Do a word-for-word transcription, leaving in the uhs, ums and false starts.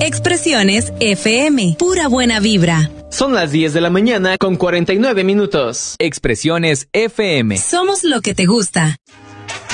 Expresiones F M, pura buena vibra. Son las diez de la mañana con cuarenta y nueve minutos. Expresiones F M. Somos lo que te gusta.